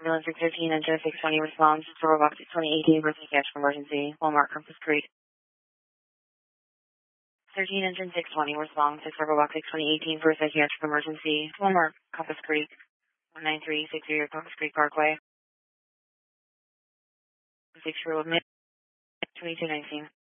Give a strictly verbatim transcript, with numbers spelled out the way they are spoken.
Ambulance six fifteen, engine six twenty, response, Silver Box six twenty eighteen, birthday catch for emergency, Walmart, Compass Creek. thirteen, engine six twenty, response, Silver Box six twenty eighteen, birthday catch for emergency, Walmart, Compass Creek, one nine three six zero Compass Creek Parkway. six year old mid, twenty-two nineteen.